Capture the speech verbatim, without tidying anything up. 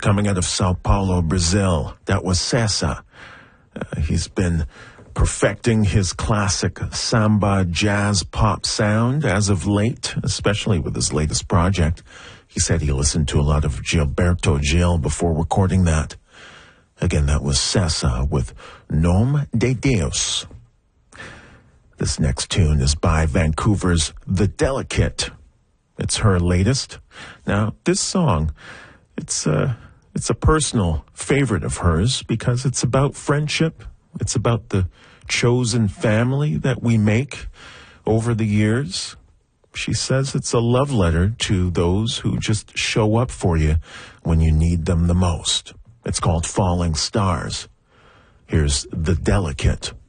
coming out of Sao Paulo, Brazil. That was Cessa. Uh, he's been perfecting his classic samba jazz pop sound as of late, especially with his latest project. He said he listened to a lot of Gilberto Gil before recording that. Again, that was Cessa with Nome de Deus. This next tune is by Vancouver's The Delicate. It's her latest. Now, this song, it's a, it's a personal favorite of hers because it's about friendship. It's about the chosen family that we make over the years. She says it's a love letter to those who just show up for you when you need them the most. It's called Falling Stars. Here's The Delicate.